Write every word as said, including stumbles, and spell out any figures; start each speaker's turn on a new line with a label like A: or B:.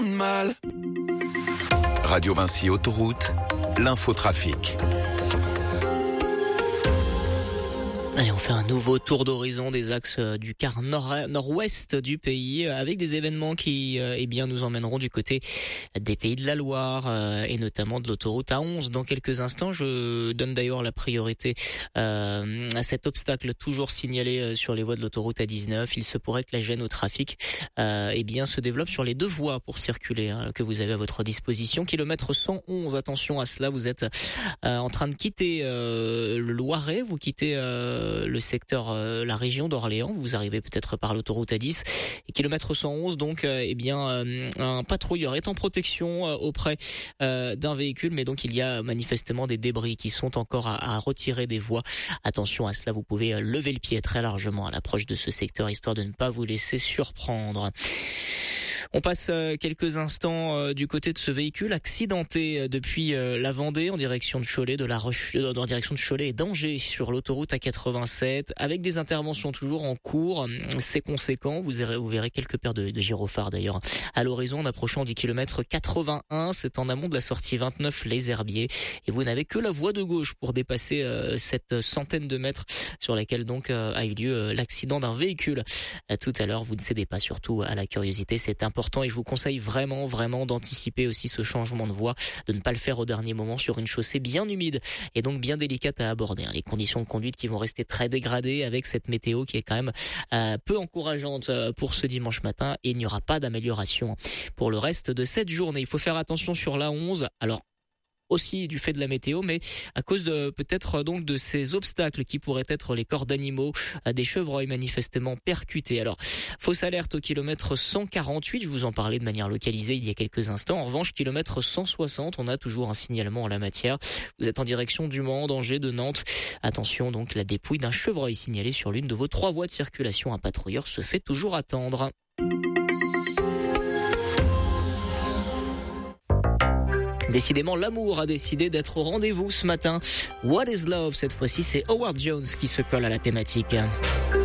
A: Mal. Radio Vinci Autoroute, l'infotrafic.
B: Allez, on fait un nouveau tour d'horizon des axes du quart nord- nord-ouest du pays avec des événements qui eh bien nous emmèneront du côté des Pays de la Loire euh, et notamment de l'autoroute A onze. Dans quelques instants, je donne d'ailleurs la priorité euh, à cet obstacle toujours signalé sur les voies de l'autoroute A dix-neuf. Il se pourrait que la gêne au trafic euh, eh bien se développe sur les deux voies pour circuler hein, que vous avez à votre disposition. Kilomètre cent onze, attention à cela, vous êtes euh, en train de quitter euh, le Loiret, vous quittez euh, le secteur, euh, la région d'Orléans, vous arrivez peut-être par l'autoroute A dix et kilomètre cent onze, donc euh, eh bien euh, un patrouilleur est en protection euh, auprès euh, d'un véhicule, mais donc il y a manifestement des débris qui sont encore à, à retirer des voies. Attention à cela, vous pouvez lever le pied très largement à l'approche de ce secteur, histoire de ne pas vous laisser surprendre. On passe euh, quelques instants euh, du côté de ce véhicule accidenté euh, depuis euh, la Vendée en direction de Cholet, de la Roche, euh, en direction de Cholet et d'Angers sur l'autoroute A quatre-vingt-sept, avec des interventions toujours en cours. C'est conséquent. Vous verrez, vous verrez quelques paires de, de gyrophares d'ailleurs à l'horizon en approchant du kilomètre quatre-vingt-un. C'est en amont de la sortie vingt-neuf Les Herbiers et vous n'avez que la voie de gauche pour dépasser euh, cette centaine de mètres sur laquelle donc euh, a eu lieu euh, l'accident d'un véhicule. Euh, tout à l'heure, vous ne cédez pas surtout à la curiosité, c'est important. Et je vous conseille vraiment, vraiment d'anticiper aussi ce changement de voie, de ne pas le faire au dernier moment sur une chaussée bien humide et donc bien délicate à aborder. Les conditions de conduite qui vont rester très dégradées avec cette météo qui est quand même euh, peu encourageante pour ce dimanche matin et il n'y aura pas d'amélioration pour le reste de cette journée. Il faut faire attention sur l'A onze. Alors, aussi du fait de la météo, mais à cause de peut-être donc de ces obstacles qui pourraient être les corps d'animaux, des chevreuils manifestement percutés. Alors, fausse alerte au kilomètre cent quarante-huit, je vous en parlais de manière localisée il y a quelques instants. En revanche, kilomètre cent soixante, on a toujours un signalement en la matière. Vous êtes en direction du Mans, d'Angers, de Nantes. Attention donc, la dépouille d'un chevreuil signalé sur l'une de vos trois voies de circulation. Un patrouilleur se fait toujours attendre. Décidément, l'amour a décidé d'être au rendez-vous ce matin. What is Love? Cette fois-ci, c'est Howard Jones qui se colle à la thématique.